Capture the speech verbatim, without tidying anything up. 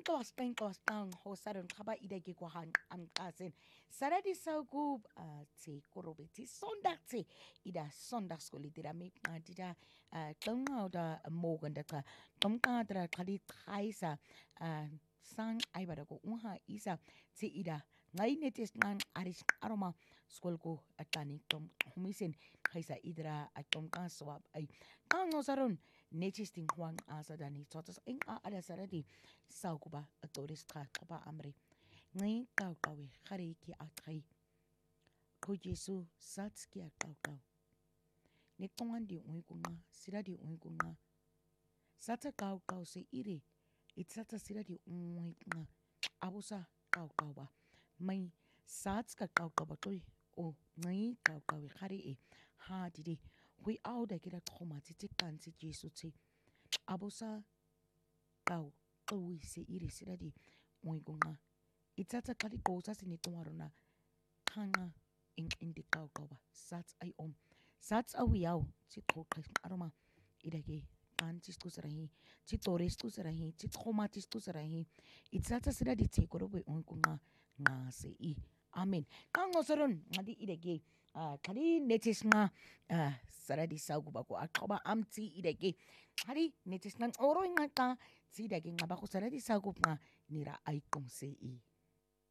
Qinkos qinkos qang ho sarun qaba ida ke ko han am qasen. Saradi saukub tse korobeti sondagtse ida sondagskole dira me qantida qonga da morgan da qa qomqa dra qadi qaisa sang aibada ko unha isa tse ida ngai netes ngang aris aroma skolko atani tom humisen qaisa idra atomqa swab ai qang sarun netes ting huang asadani totas ing a ada saradi saukuba atoris tra qaba amri ngai kau kau khari ki akai ko Jesu satski akau kau ne tongan di ui kunga sira di ui kunga sata kau kau se ire it sata sira di ui kunga abusa kau kau ba mai satska kau kau ba toi o ngai kau kau khari e ha di di hui au da kira khoma ti ti kan si Jesu ti abusa kau kau se ire sira di ui kunga itata kali ko sa sini tuarona kanga ing indi kau kau ba sats ai om sats au yau si khokai aroma idake kan tis tu serahi si tores tu serahi si khomatis tu serahi itata sira di te koro be on kunga nga se i amen kang osaron ngadi idake kali netis nga sara di sau ba ko akaba amti idake hari netis nan oro nga ka si dake ngaba ko sara di sau nga nira ai kong se i